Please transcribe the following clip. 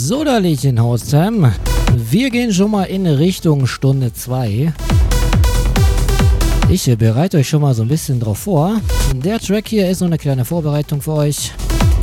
So, da Liedchen Haustime. Wir gehen schon mal in Richtung Stunde 2. Ich bereite euch schon mal so ein bisschen drauf vor. Der Track hier ist so eine kleine Vorbereitung für euch.